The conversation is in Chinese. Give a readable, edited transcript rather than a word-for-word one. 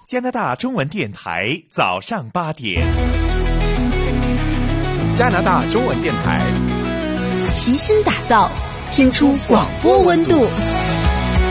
加拿大中文电台早上8点。 加拿大中文电台， 齐心打造，听出广播温度。